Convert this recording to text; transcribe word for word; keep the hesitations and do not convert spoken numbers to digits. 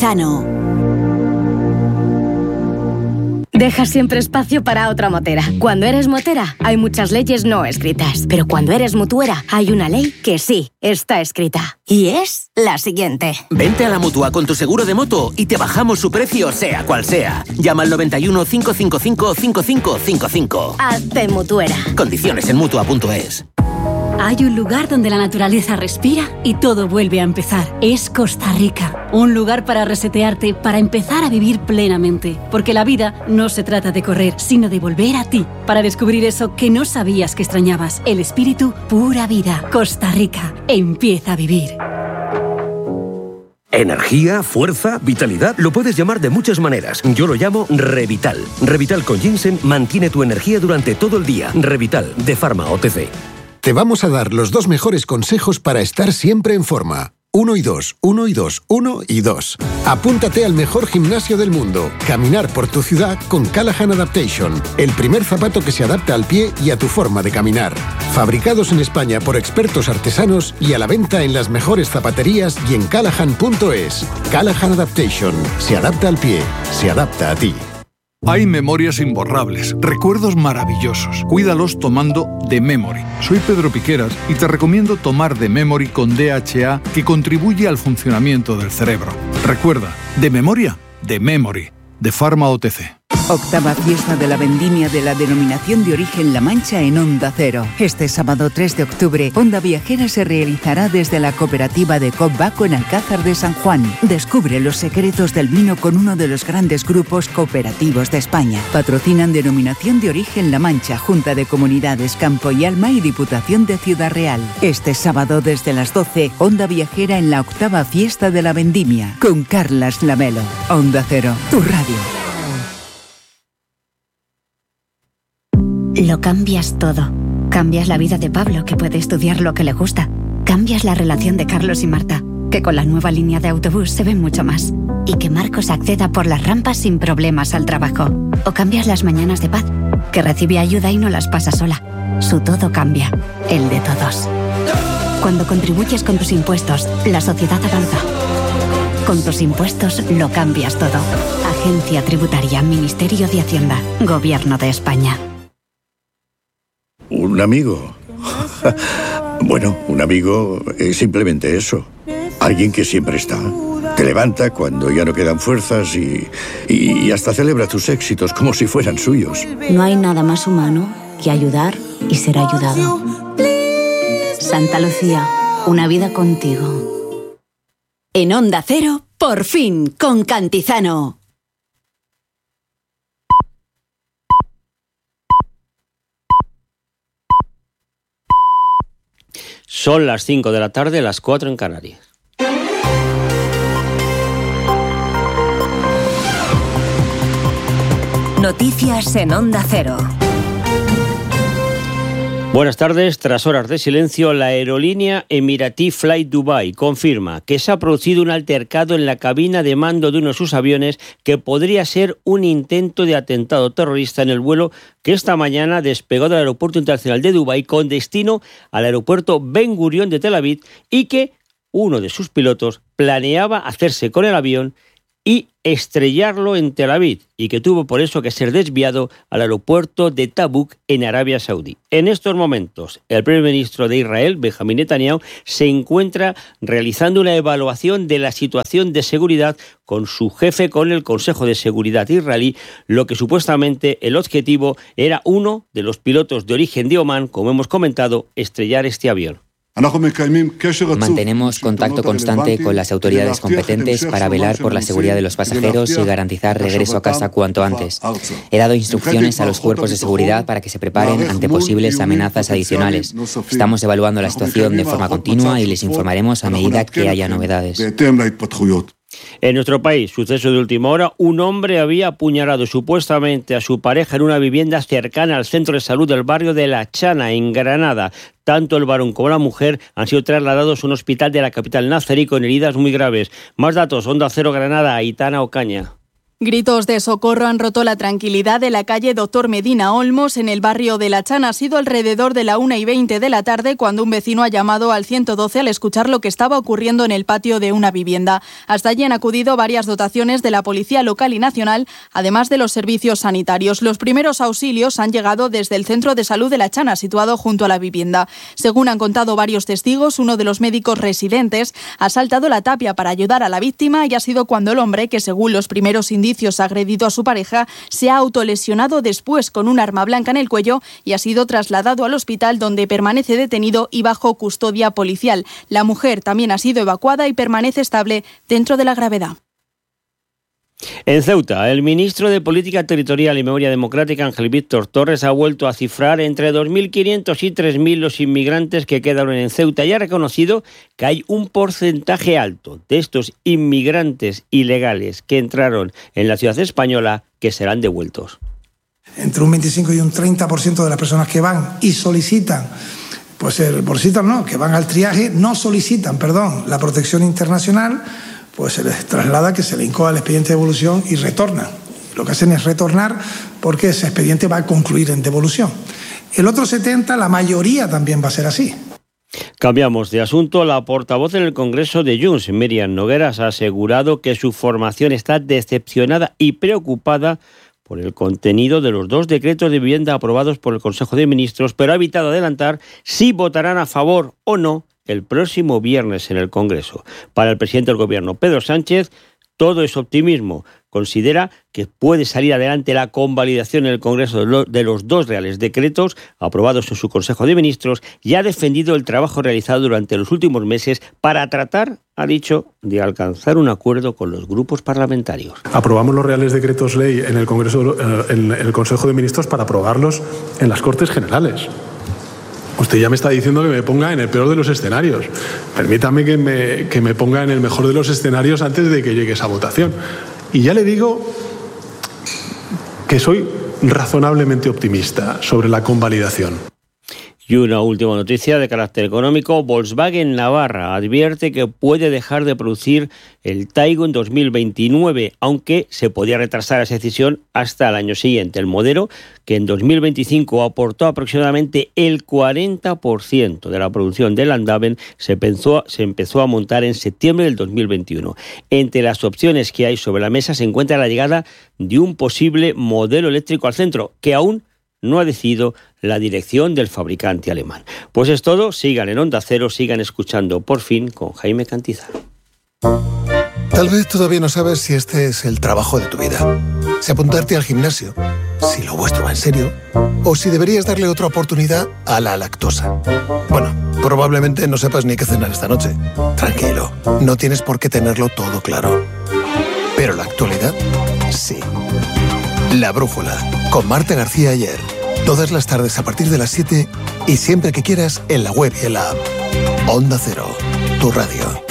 Cantizano. Deja siempre espacio para otra motera. Cuando eres motera, hay muchas leyes no escritas. Pero cuando eres mutuera, hay una ley que sí está escrita. Y es la siguiente. Vente a la Mutua con tu seguro de moto y te bajamos su precio sea cual sea. Llama al noventa y uno, cinco cinco cinco, cinco cinco cinco cinco. Hazte mutuera. Condiciones en mutua punto es. Hay un lugar donde la naturaleza respira y todo vuelve a empezar. Es Costa Rica. Un lugar para resetearte, para empezar a vivir plenamente. Porque la vida no se trata de correr, sino de volver a ti. Para descubrir eso que no sabías que extrañabas. El espíritu pura vida. Costa Rica. Empieza a vivir. Energía, fuerza, vitalidad, lo puedes llamar de muchas maneras. Yo lo llamo Revital. Revital con ginseng mantiene tu energía durante todo el día. Revital, de Pharma O T C. Te vamos a dar los dos mejores consejos para estar siempre en forma. Uno y dos, uno y dos, uno y dos. Apúntate al mejor gimnasio del mundo. Caminar por tu ciudad con Callahan Adaptation. El primer zapato que se adapta al pie y a tu forma de caminar. Fabricados en España por expertos artesanos y a la venta en las mejores zapaterías y en callahan punto es. Callahan Adaptation. Se adapta al pie. Se adapta a ti. Hay memorias imborrables, recuerdos maravillosos. Cuídalos tomando The Memory. Soy Pedro Piqueras y te recomiendo tomar The Memory con D H A, que contribuye al funcionamiento del cerebro. Recuerda, de memoria, The Memory, de Pharma O T C. Octava fiesta de la vendimia de la denominación de origen La Mancha en Onda Cero. Este sábado tres de octubre, Onda Viajera se realizará desde la cooperativa de Cop Baco en Alcázar de San Juan. Descubre los secretos del vino con uno de los grandes grupos cooperativos de España. Patrocinan denominación de origen La Mancha, Junta de Comunidades Campo y Alma y Diputación de Ciudad Real. Este sábado desde las doce, Onda Viajera en la octava fiesta de la vendimia con Carlas Lamelo. Onda Cero, tu radio. Lo cambias todo. Cambias la vida de Pablo, que puede estudiar lo que le gusta. Cambias la relación de Carlos y Marta, que con la nueva línea de autobús se ven mucho más. Y que Marcos acceda por las rampas sin problemas al trabajo. O cambias las mañanas de Paz, que recibe ayuda y no las pasa sola. Su todo cambia, el de todos. Cuando contribuyes con tus impuestos, la sociedad avanza. Con tus impuestos lo cambias todo. Agencia Tributaria, Ministerio de Hacienda, Gobierno de España. ¿Un amigo? Bueno, un amigo es simplemente eso. Alguien que siempre está. Te levanta cuando ya no quedan fuerzas y, y hasta celebra tus éxitos como si fueran suyos. No hay nada más humano que ayudar y ser ayudado. Santa Lucía, una vida contigo. En Onda Cero, por fin, con Cantizano. Son las cinco de la tarde, las cuatro en Canarias. Noticias en Onda Cero. Buenas tardes. Tras horas de silencio, la aerolínea emiratí Flight Dubai confirma que se ha producido un altercado en la cabina de mando de uno de sus aviones que podría ser un intento de atentado terrorista en el vuelo que esta mañana despegó del Aeropuerto Internacional de Dubái con destino al aeropuerto Ben Gurion de Tel Aviv y que uno de sus pilotos planeaba hacerse con el avión y estrellarlo en Tel Aviv y que tuvo por eso que ser desviado al aeropuerto de Tabuk en Arabia Saudí. En estos momentos, el primer ministro de Israel, Benjamín Netanyahu, se encuentra realizando una evaluación de la situación de seguridad con su jefe, con el Consejo de Seguridad israelí, lo que supuestamente el objetivo era uno de los pilotos de origen de Omán, como hemos comentado, estrellar este avión. Mantenemos contacto constante con las autoridades competentes para velar por la seguridad de los pasajeros y garantizar regreso a casa cuanto antes. He dado instrucciones a los cuerpos de seguridad para que se preparen ante posibles amenazas adicionales. Estamos evaluando la situación de forma continua y les informaremos a medida que haya novedades. En nuestro país, suceso de última hora, un hombre había apuñalado supuestamente a su pareja en una vivienda cercana al centro de salud del barrio de La Chana, en Granada. Tanto el varón como la mujer han sido trasladados a un hospital de la capital nazarí con heridas muy graves. Más datos, Onda Cero Granada, Aitana Ocaña. Gritos de socorro han roto la tranquilidad de la calle Doctor Medina Olmos en el barrio de La Chana. Ha sido alrededor de la una y veinte de la tarde cuando un vecino ha llamado al ciento doce al escuchar lo que estaba ocurriendo en el patio de una vivienda. Hasta allí han acudido varias dotaciones de la Policía Local y Nacional, además de los servicios sanitarios. Los primeros auxilios han llegado desde el Centro de Salud de La Chana, situado junto a la vivienda. Según han contado varios testigos, uno de los médicos residentes ha saltado la tapia para ayudar a la víctima y ha sido cuando el hombre, que según los primeros indicios ha agredido a su pareja, se ha autolesionado después con un arma blanca en el cuello y ha sido trasladado al hospital, donde permanece detenido y bajo custodia policial. La mujer también ha sido evacuada y permanece estable dentro de la gravedad. En Ceuta, el ministro de Política Territorial y Memoria Democrática, Ángel Víctor Torres, ha vuelto a cifrar entre dos mil quinientos y tres mil los inmigrantes que quedaron en Ceuta y ha reconocido que hay un porcentaje alto de estos inmigrantes ilegales que entraron en la ciudad española que serán devueltos. Entre un veinticinco y un treinta por ciento de las personas que van y solicitan, pues solicitan no, que van al triaje, no solicitan, perdón, la protección internacional, pues se les traslada que se le incoa el expediente de devolución y retornan. Lo que hacen es retornar porque ese expediente va a concluir en devolución. El otro setenta, la mayoría también va a ser así. Cambiamos de asunto. La portavoz en el Congreso de Junts, Míriam Nogueras, ha asegurado que su formación está decepcionada y preocupada por el contenido de los dos decretos de vivienda aprobados por el Consejo de Ministros, pero ha evitado adelantar si votarán a favor o no el próximo viernes en el Congreso. Para el presidente del Gobierno, Pedro Sánchez, todo es optimismo. Considera que puede salir adelante la convalidación en el Congreso de los dos reales decretos aprobados en su Consejo de Ministros y ha defendido el trabajo realizado durante los últimos meses para tratar, ha dicho, de alcanzar un acuerdo con los grupos parlamentarios. Aprobamos los reales decretos ley en el Congreso, en el Consejo de Ministros para aprobarlos en las Cortes Generales. Usted ya me está diciendo que me ponga en el peor de los escenarios. Permítame que me, que me ponga en el mejor de los escenarios antes de que llegue esa votación. Y ya le digo que soy razonablemente optimista sobre la convalidación. Y una última noticia de carácter económico. Volkswagen Navarra advierte que puede dejar de producir el Taigo en dos mil veintinueve, aunque se podía retrasar esa decisión hasta el año siguiente. El modelo, que en dos mil veinticinco aportó aproximadamente el cuarenta por ciento de la producción del Landaven, se, pensó, se empezó a montar en septiembre del dos mil veintiuno. Entre las opciones que hay sobre la mesa se encuentra la llegada de un posible modelo eléctrico al centro, que aún no ha decidido la dirección del fabricante alemán. Pues es todo, sigan en Onda Cero, sigan escuchando Por Fin con Jaime Cantizar. Tal vez todavía no sabes si este es el trabajo de tu vida, si apuntarte al gimnasio, si lo vuestro va en serio, o si deberías darle otra oportunidad a la lactosa. Bueno, probablemente no sepas ni qué cenar esta noche. Tranquilo, no tienes por qué tenerlo todo claro. Pero la actualidad, sí. La Brújula, con Marta García Ayer. Todas las tardes a partir de las siete y siempre que quieras en la web y en la app. Onda Cero, tu radio.